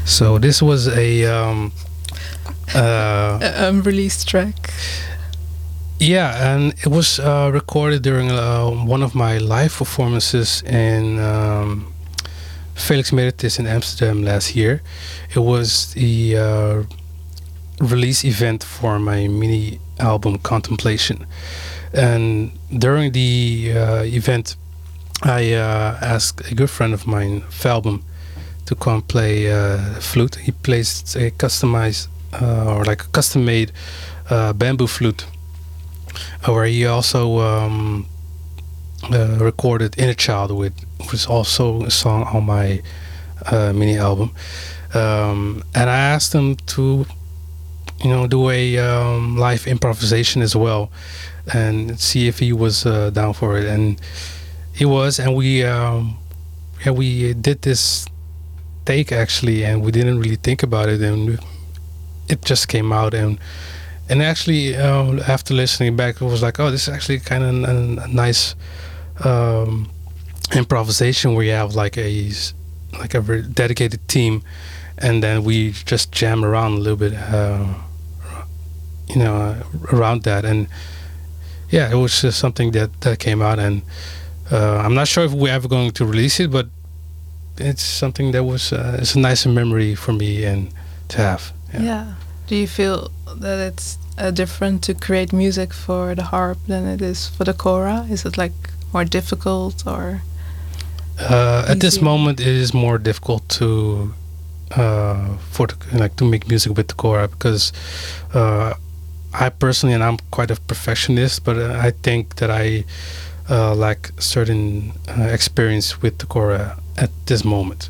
So this was Unreleased track. yeah, and it was recorded during one of my live performances in Felix Meritis in Amsterdam last year. It was the release event for my mini album Contemplation, and during the event, I asked a good friend of mine, Falbum, to come play flute. He plays a customized or like a custom-made bamboo flute, where he also recorded Inner Child with, which was also a song on my mini album. And I asked him to, do a live improvisation as well, and see if he was down for it. And he was, and we did this take actually, and we didn't really think about it, and it just came out. And actually, after listening back, it was like, oh, this is actually kind of a nice improvisation where you have like a very dedicated team, and then we just jam around a little bit, around that. And yeah, it was just something that came out, and I'm not sure if we're ever going to release it, but it's something that was it's a nice memory for me and to have. Yeah. Do you feel that it's different to create music for the harp than it is for the kora? Is it like more difficult or? At this moment, it is more difficult to to make music with the kora, because I personally, and I'm quite a perfectionist, but I think that I lack certain experience with the kora at this moment.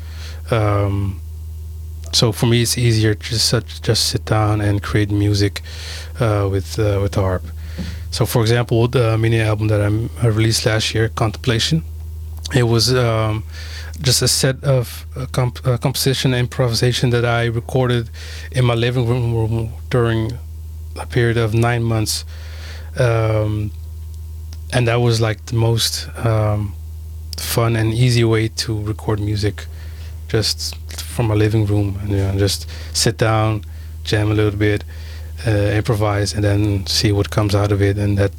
So for me, it's easier to just sit down and create music with the harp. So, for example, the mini album that I released last year, Contemplation, it was just a set of composition and improvisation that I recorded in my living room during a period of 9 months, and that was like the most fun and easy way to record music, just from my living room, and just sit down, jam a little bit, improvise, and then see what comes out of it. And that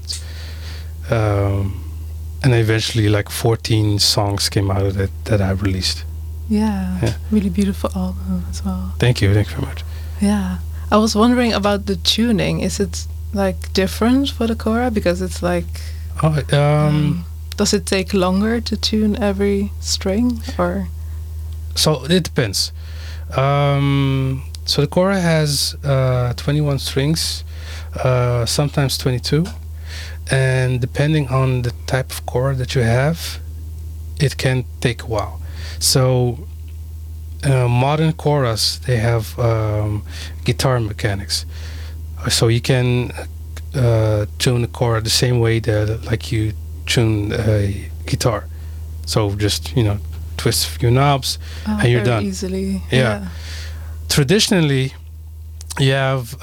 and eventually like 14 songs came out of it that I released. Yeah, really beautiful album as well. Thank you very much. Yeah, I was wondering about the tuning. Is it like different for the kora, because it's like does it take longer to tune every string, or? So it depends. So the kora has 21 strings, sometimes 22, and depending on the type of kora that you have, it can take a while. So modern koras, they have guitar mechanics, so you can tune a kora the same way that like you tune a guitar. So just twist a few knobs and you're done easily. Yeah. Traditionally, you have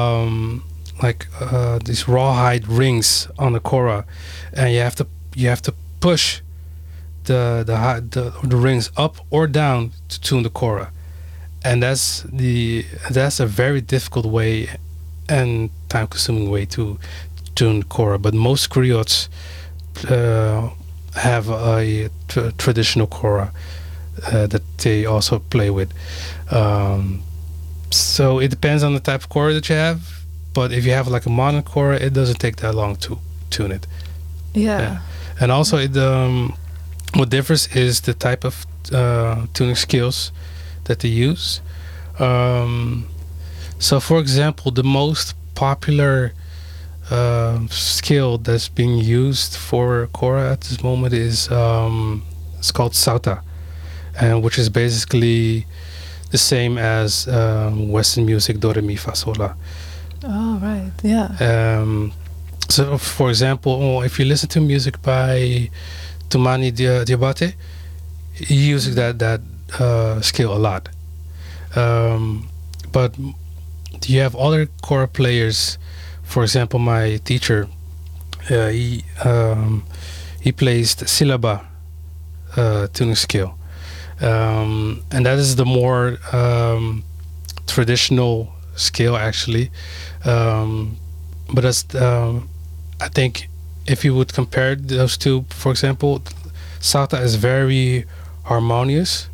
these rawhide rings on the kora, and you have to push the rings up or down to tune the kora, and that's a very difficult way and time-consuming way to tune the kora. But most griots have a traditional kora that they also play with. So it depends on the type of kora that you have, but if you have like a modern kora, it doesn't take that long to tune it. Yeah. And also what differs is the type of tuning skills that they use. So for example, the most popular skill that's being used for kora at this moment is it's called sauta, and which is basically the same as Western music, do re mi fa sol la. Oh right, yeah. So for example, if you listen to music by Toumani Diabaté, he uses that skill a lot. But you have other kora players. For example, my teacher, he plays the syllaba tuning skill, and that is the more traditional scale actually. But that's I think if you would compare those two, for example, Sauta is very harmonious,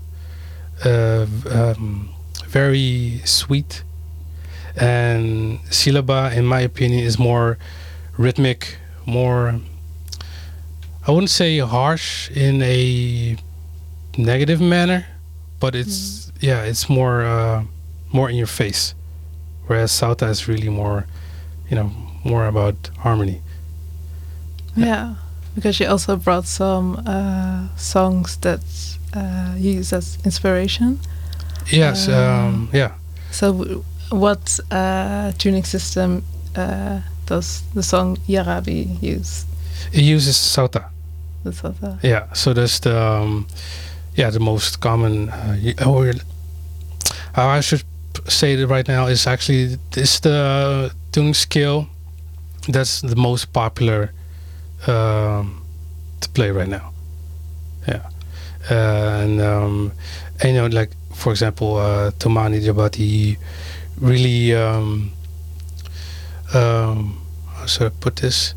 very sweet, and Silaba, in my opinion, is more rhythmic, more, I wouldn't say harsh in a negative manner, but it's it's more in your face, whereas Sauta is really more, more about harmony. Yeah, because you also brought some songs that you use as inspiration. Yes, yeah. So, what tuning system does the song Yarabi use? It uses Sauta. The Sauta. Yeah, so that's the the most common. Or how I should say it right now is actually this the tuning scale that's the most popular to play right now. Yeah, and like for example, Tomani Jabati really how should I put this?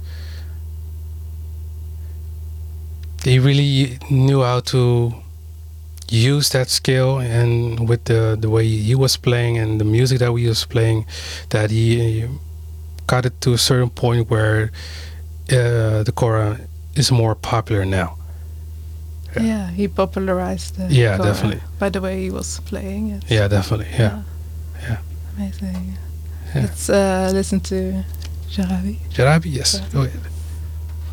He really knew how to use that scale, and with the way he was playing and the music that we was playing, that he got it to a certain point where the kora is more popular now. Yeah, he popularized the Yeah, kora definitely. by the way he was playing it. Yeah, definitely. Yeah. Amazing. Yeah. Let's listen to Jarabi. Jarabi, yes. Go ahead.